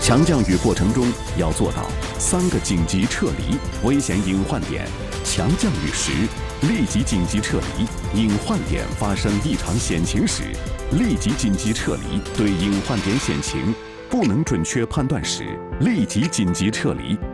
强降雨过程中要做到3个紧急撤离危险隐患点。强降雨时，立即紧急撤离；隐患点发生异常险情时，立即紧急撤离。对隐患点险情不能准确判断时，立即紧急撤离。